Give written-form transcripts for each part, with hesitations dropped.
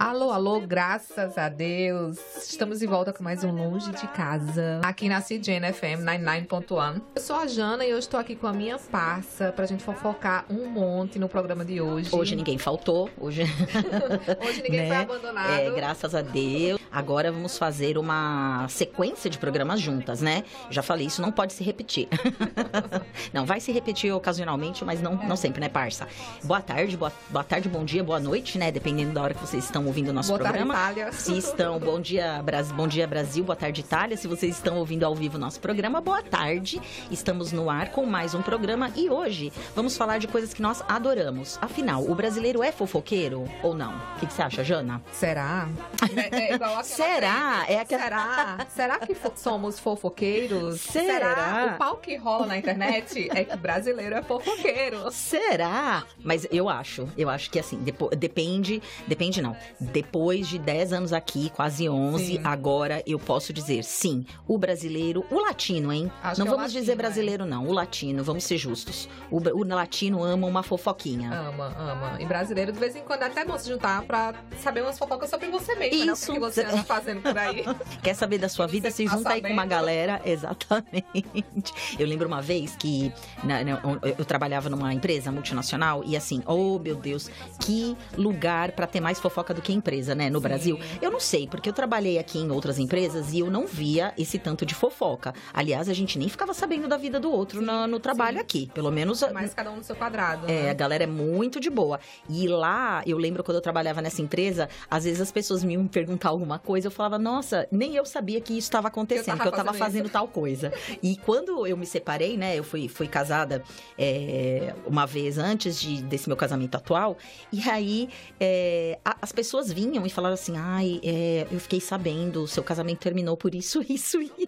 Alô, alô, graças a Deus. Estamos de volta com mais um Longe de Casa, aqui na CJN FM 99.1. Eu sou a Jana e eu estou aqui com a minha parça pra gente fofocar um monte no programa de hoje. Hoje ninguém faltou, hoje ninguém foi abandonado. Graças a Deus. Agora vamos fazer uma sequência de programas juntas, né? Já falei, isso não pode se repetir. Não, vai se repetir ocasionalmente, mas não sempre, né, parça? Boa tarde, bom dia, boa noite, né? Dependendo da hora que vocês estão ouvindo o nosso programa. Boa tarde, Itália. Se estão, bom dia Brasil, boa tarde, Itália. Se vocês estão ouvindo ao vivo o nosso programa, boa tarde. Estamos no ar com mais um programa e hoje vamos falar de coisas que nós adoramos. Afinal, o brasileiro é fofoqueiro ou não? O que você acha, Jana? Será? É igual Será? Será que somos fofoqueiros? Será? O pau que rola na internet é que o brasileiro é fofoqueiro. Será? Mas eu acho que assim, depende não. Depois de 10 anos aqui, quase 11, sim, agora eu posso dizer, sim, o brasileiro, o latino, hein? Acho não que vamos dizer brasileiro, não, o latino, vamos ser justos. O latino ama uma fofoquinha. Ama. E brasileiro, de vez em quando, é até bom se juntar pra saber umas fofocas sobre você mesmo, isso, né? O que você anda fazendo por aí. Quer saber da sua vida? Se junta aí com uma galera, exatamente. Eu lembro uma vez que eu trabalhava numa empresa multinacional e assim, oh meu Deus, que lugar pra ter mais fofoca do que empresa, né, no Brasil. Eu não sei, porque eu trabalhei aqui em outras empresas e eu não via esse tanto de fofoca. Aliás, a gente nem ficava sabendo da vida do outro no trabalho aqui, pelo menos... Mas cada um no seu quadrado, né? A galera é muito de boa. E lá, eu lembro quando eu trabalhava nessa empresa, às vezes as pessoas me iam perguntar alguma coisa, eu falava, nossa, nem eu sabia que isso estava acontecendo, que eu tava fazendo tal coisa. E quando eu me separei, né, eu fui casada uma vez antes desse meu casamento atual, e aí as pessoas vinham e falaram assim, eu fiquei sabendo, seu casamento terminou por isso. E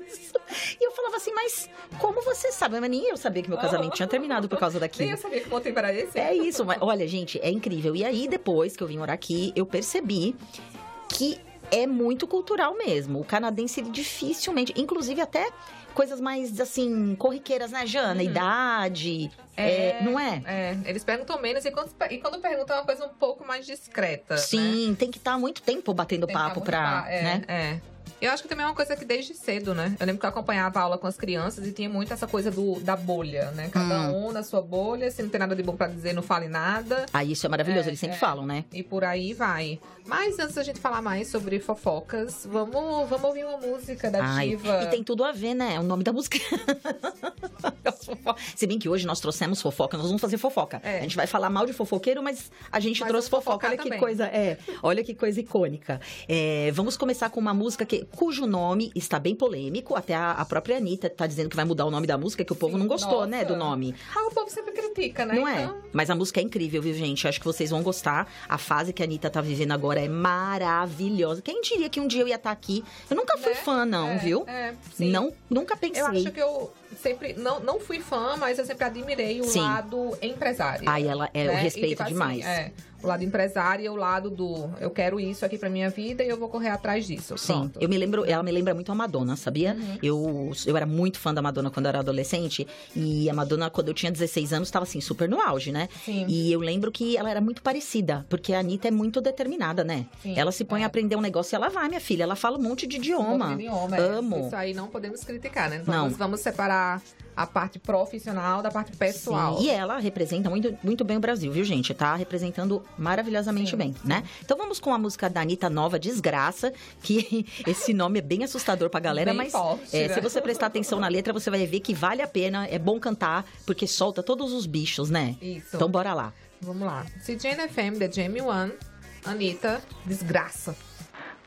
eu falava assim, mas como você sabe? Mas nem eu sabia que meu casamento tinha terminado por causa daquilo. Nem eu sabia que o motivo era esse. É isso, mas olha, gente, é incrível. E aí, depois que eu vim morar aqui, eu percebi que é muito cultural mesmo. O canadense, ele dificilmente, inclusive até coisas mais, assim, corriqueiras, né, Jana? Idade, não é? Eles perguntam menos e quando perguntam é uma coisa um pouco mais discreta. Sim, né? tem que estar muito tempo batendo papo pra... né? Eu acho que também é uma coisa que desde cedo, né? Eu lembro que eu acompanhava a aula com as crianças e tinha muito essa coisa da bolha, né? Cada um na sua bolha, se não tem nada de bom pra dizer, não fale nada. Isso é maravilhoso, eles sempre falam, né? E por aí vai. Mas antes da gente falar mais sobre fofocas, vamos ouvir uma música da diva. E tem tudo a ver, né? O nome da música. Se bem que hoje nós trouxemos fofoca, nós vamos fazer fofoca. A gente vai falar mal de fofoqueiro, mas a gente trouxe fofoca. Olha que coisa, olha que coisa icônica. Vamos começar com uma música cujo nome está bem polêmico. Até a própria Anitta tá dizendo que vai mudar o nome da música, que o povo não gostou, né, do nome. O povo sempre critica, né? Não é? Mas a música é incrível, viu, gente? Acho que vocês vão gostar. A fase que a Anitta tá vivendo agora é maravilhosa. Quem diria que um dia eu ia estar aqui? Eu nunca fui fã, não, viu? Não, nunca pensei. Eu acho que eu sempre, não fui fã, mas eu sempre admirei o lado empresário. Eu respeito demais. O lado empresário e o lado eu quero isso aqui pra minha vida e eu vou correr atrás disso. Sim, ela me lembra muito a Madonna, sabia? Eu era muito fã da Madonna quando eu era adolescente e a Madonna, quando eu tinha 16 anos, estava assim, super no auge, né? Sim. E eu lembro que ela era muito parecida, porque a Anitta é muito determinada, né? Sim, ela se põe a aprender um negócio e ela vai, minha filha, ela fala um monte de idioma. Amo. Isso aí não podemos criticar, né? Não. Vamos separar a parte profissional da parte pessoal. Sim, e ela representa muito, muito bem o Brasil, viu, gente? Tá representando maravilhosamente bem, né? Então vamos com a música da Anitta nova, Desgraça, que esse nome é bem assustador pra galera, bem mas forte, né? Se você prestar atenção na letra, você vai ver que vale a pena, é bom cantar, porque solta todos os bichos, né? Isso. Então bora lá. Vamos lá. CJN FM, The Jamie One, Anitta, Desgraça.